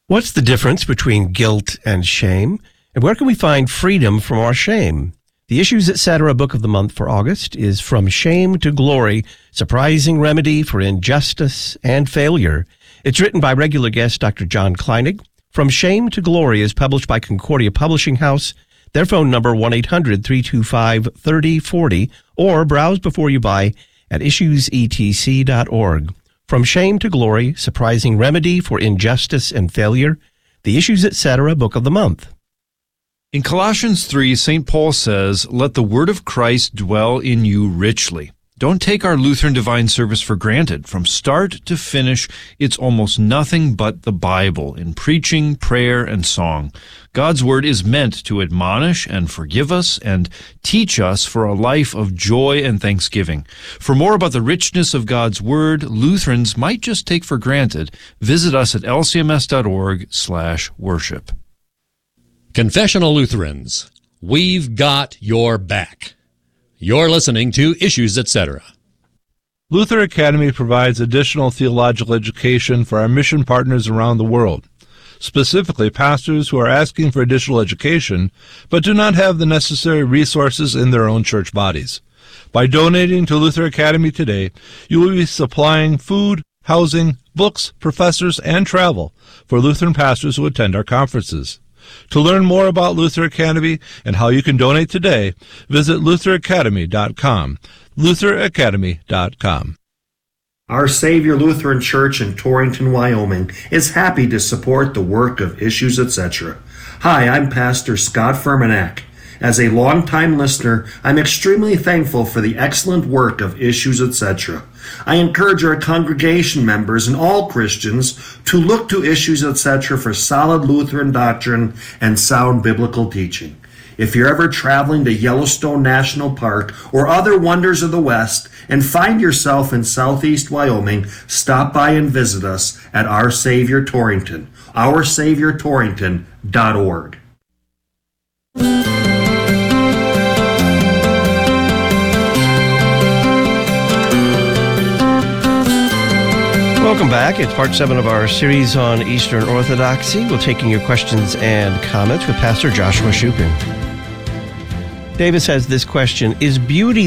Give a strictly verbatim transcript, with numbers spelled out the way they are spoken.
What's the difference between guilt and shame? And where can we find freedom from our shame? The Issues Etc. Book of the Month for August is From Shame to Glory, Surprising Remedy for Injustice and Failure. It's written by regular guest Doctor John Kleinig. From Shame to Glory is published by Concordia Publishing House. Their phone number one eight hundred three two five three zero four zero, or browse before you buy at issues e t c dot org. From Shame to Glory, Surprising Remedy for Injustice and Failure, the Issues Etc. Book of the Month. In Colossians three, Saint Paul says, "Let the word of Christ dwell in you richly." Don't take our Lutheran Divine Service for granted. From start to finish, it's almost nothing but the Bible in preaching, prayer, and song. God's Word is meant to admonish and forgive us and teach us for a life of joy and thanksgiving. For more about the richness of God's Word, Lutherans might just take for granted, visit us at l c m s dot org slash worship. Confessional Lutherans, we've got your back. You're listening to Issues Etc. Luther Academy provides additional theological education for our mission partners around the world, specifically pastors who are asking for additional education but do not have the necessary resources in their own church bodies. By donating to Luther Academy today, you will be supplying food, housing, books, professors, and travel for Lutheran pastors who attend our conferences. To learn more about Luther Academy and how you can donate today, visit luther academy dot com. luther academy dot com. Our Savior Lutheran Church in Torrington, Wyoming is happy to support the work of Issues Etc. Hi, I'm Pastor Scott Fermanack. As a longtime listener, I'm extremely thankful for the excellent work of Issues Etc. I encourage our congregation members and all Christians to look to Issues Etc. for solid Lutheran doctrine and sound biblical teaching. If you're ever traveling to Yellowstone National Park or other wonders of the West and find yourself in southeast Wyoming, stop by and visit us at Our Savior Torrington, our savior torrington dot org. Welcome back. It's part seven of our series on Eastern Orthodoxy. We're taking your questions and comments with Pastor Joshua Shupin. Davis has this question: is beauty